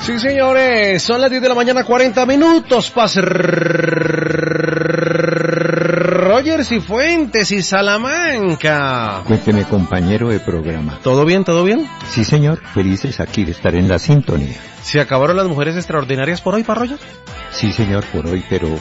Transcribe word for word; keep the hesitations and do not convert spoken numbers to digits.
Sí, señores, son las diez de la mañana, cuarenta minutos. Paz Rogers y Fuentes y Salamanca. Cuénteme, compañero de programa. ¿Todo bien, todo bien? Sí, señor, felices aquí de estar en la sintonía. ¿Se acabaron las mujeres extraordinarias por hoy, Pa Rogers? Sí, señor, por hoy, pero